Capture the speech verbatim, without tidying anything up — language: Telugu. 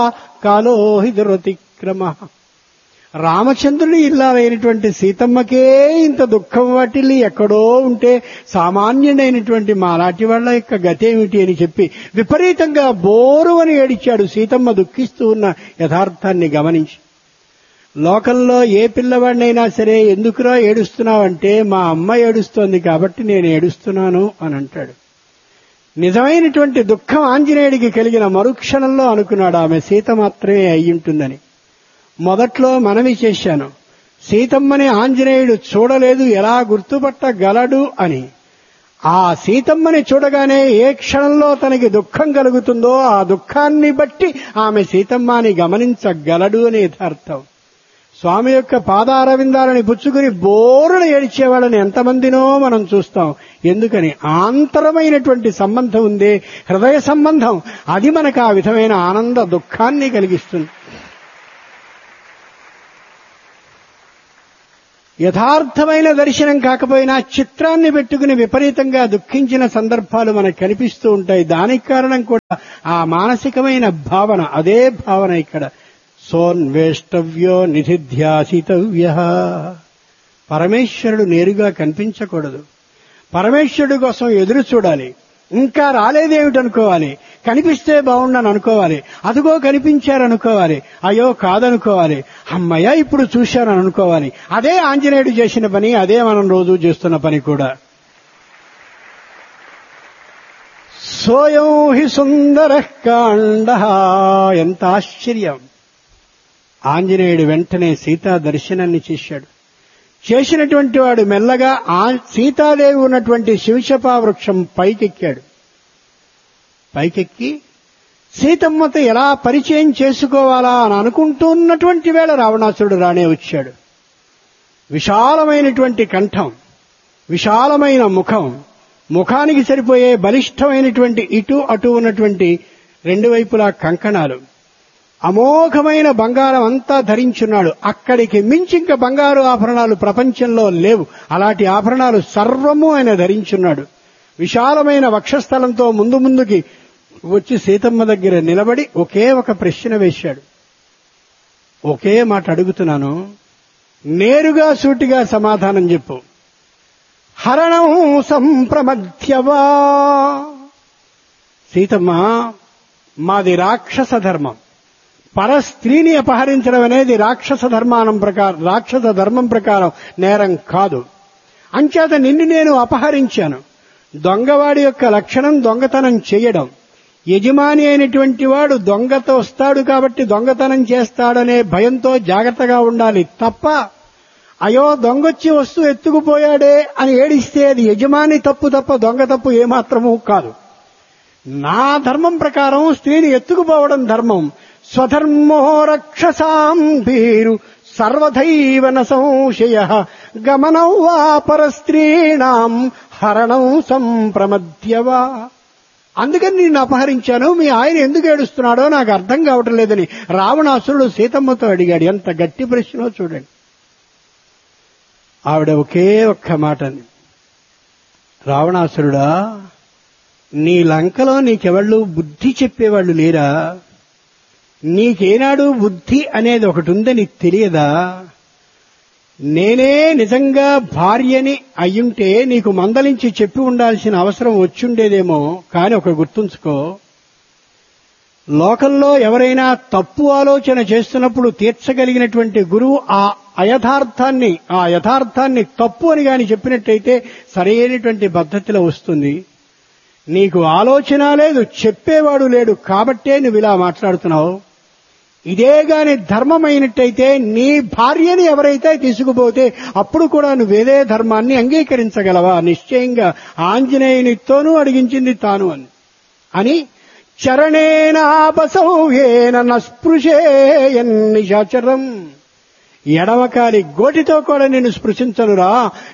కాలో హి దురతిక్రమ. రామచంద్రుడి ఇల్లాలైనటువంటి సీతమ్మకే ఇంత దుఃఖం వాటిల్లి ఎక్కడో ఉంటే సామాన్యుడైనటువంటి మాలాంటి వాళ్ళ యొక్క గతేమిటి అని చెప్పి విపరీతంగా బోరువని ఏడిచాడు సీతమ్మ దుఃఖిస్తూ ఉన్న యథార్థాన్ని గమనించి. లోకంలో ఏ పిల్లవాడినైనా సరే ఎందుకురా ఏడుస్తున్నావంటే మా అమ్మ ఏడుస్తోంది కాబట్టి నేను ఏడుస్తున్నాను అని అంటాడు. నిజమైనటువంటి దుఃఖం ఆంజనేయుడికి కలిగిన మరుక్షణంలో అనుకున్నాడు ఆమె సీత మాత్రమే అయ్యుంటుందని. మొదట్లో మనవి చేశాను, సీతమ్మని ఆంజనేయుడు చూడలేదు, ఎలా గుర్తుపట్టగలడు అని. ఆ సీతమ్మని చూడగానే ఏ క్షణంలో తనకి దుఃఖం కలుగుతుందో ఆ దుఃఖాన్ని బట్టి ఆమె సీతమ్మ అని గమనించగలడు అనే యథార్థం. స్వామి యొక్క పాదారవిందాలని పుచ్చుకుని బోరున ఏడిచేవాళ్ళని ఎంతమందినో మనం చూస్తాం. ఎందుకని? ఆంతరమైనటువంటి సంబంధం ఉందే, హృదయ సంబంధం, అది మనకు ఆ విధమైన ఆనంద దుఃఖాన్ని కలిగిస్తుంది. యథార్థమైన దర్శనం కాకపోయినా చిత్రాన్ని పెట్టుకుని విపరీతంగా దుఃఖించిన సందర్భాలు మనకు కనిపిస్తూ ఉంటాయి. దానికి కారణం కూడా ఆ మానసికమైన భావన. అదే భావన ఇక్కడ సోన్వేష్టవ్యో నిధిధ్యాసితవ్య. పరమేశ్వరుడు నేరుగా కనిపించకూడదు. పరమేశ్వరుడు కోసం ఎదురు చూడాలి. ఇంకా రాలేదేమిటనుకోవాలి, కనిపిస్తే బాగుండని అనుకోవాలి, అదుగో కనిపించారనుకోవాలి, అయ్యో కాదనుకోవాలి, అమ్మయ్య ఇప్పుడు చూశారని అనుకోవాలి. అదే ఆంజనేయుడు చేసిన పని, అదే మనం రోజు చేస్తున్న పని కూడా. సోయం హి సుందర కాండ. ఎంత ఆశ్చర్యం! ఆంజనేయుడు వెంటనే సీతా దర్శనాన్ని చేశాడు. చేసినటువంటి వాడు మెల్లగా ఆ సీతాదేవి ఉన్నటువంటి శివశపా వృక్షం పైకెక్కాడు. పైకెక్కి సీతమ్మతో ఎలా పరిచయం చేసుకోవాలా అని అనుకుంటున్నటువంటి వేళ రావణాసురుడు రానే వచ్చాడు. విశాలమైనటువంటి కంఠం, విశాలమైన ముఖం, ముఖానికి సరిపోయే బలిష్టమైనటువంటి ఇటు అటు ఉన్నటువంటి రెండు వైపులా కంకణాలు, అమోఘమైన బంగారం అంతా ధరించున్నాడు. అక్కడికి మించి ఇంకా బంగారు ఆభరణాలు ప్రపంచంలో లేవు. అలాంటి ఆభరణాలు సర్వము ఆయన ధరించున్నాడు. విశాలమైన వక్షస్థలంతో ముందు ముందుకి వచ్చి సీతమ్మ దగ్గర నిలబడి ఒకే ఒక ప్రశ్న వేశాడు. ఒకే మాట అడుగుతున్నాను, నేరుగా సూటిగా సమాధానం చెప్పు. హరణం సంప్రమధ్యవా. సీతమ్మ, మాది రాక్షస ధర్మం. పర స్త్రీని అపహరించడం అనేది రాక్షస ధర్మానం ప్రకారం రాక్షస ధర్మం ప్రకారం నేరం కాదు. అంచేత నిన్ను నేను అపహరించాను. దొంగవాడి యొక్క లక్షణం దొంగతనం చేయడం. యజమాని అయినటువంటి వాడు దొంగతో వస్తాడు కాబట్టి దొంగతనం చేస్తాడనే భయంతో జాగ్రత్తగా ఉండాలి తప్ప, అయ్యో దొంగొచ్చి వస్తువు ఎత్తుకుపోయాడే అని ఏడిస్తే అది యజమాని తప్పు తప్ప దొంగ తప్పు ఏమాత్రమూ కాదు. నా ధర్మం ప్రకారం స్త్రీని ఎత్తుకుపోవడం ధర్మం. స్వధర్మో రక్షసాం భీరు సర్వధైవ న సంశయ గమనం వా పరస్త్రీణాం హరణం సంప్రమధ్యవా. అందుకని నిన్ను అపహరించాను. మీ ఆయన ఎందుకు ఏడుస్తున్నాడో నాకు అర్థం కావటం లేదని రావణాసురుడు సీతమ్మతో అడిగాడు. ఎంత గట్టి ప్రశ్నో చూడండి. ఆవిడ ఒకే ఒక్క మాటని, రావణాసురుడా, నీ లంకలో నీకెవళ్ళు బుద్ధి చెప్పేవాళ్ళు లేరా? నీకేనాడు బుద్ధి అనేది ఒకటి ఉందని తెలియదా? నేనే నిజంగా భార్యని అయ్యుంటే నీకు మందలించి చెప్పి ఉండాల్సిన అవసరం వచ్చుండేదేమో. కానీ ఒక గుర్తుంచుకో, లోకంలో ఎవరైనా తప్పు ఆలోచన చేస్తున్నప్పుడు తీర్చగలిగినటువంటి గురువు ఆ అయథార్థాన్ని ఆ యథార్థాన్ని తప్పు అని గాని చెప్పినట్టయితే సరైనటువంటి పద్ధతిలో వస్తుంది. నీకు ఆలోచన లేదు, చెప్పేవాడు లేడు, కాబట్టే నువ్వు ఇలా మాట్లాడుతున్నావు. ఇదే గాని ధర్మమైనట్టయితే నీ భార్యని ఎవరైతే తీసుకుపోతే అప్పుడు కూడా నువ్వేదే ధర్మాన్ని అంగీకరించగలవా? నిశ్చయంగా ఆంజనేయునితోనూ అడిగించింది తాను అని అని చరణేనాపసౌయేన నస్పృశేయన్నిశాచరం. ఎడమకాలి గోటితో కూడా నేను స్పృశించనురా.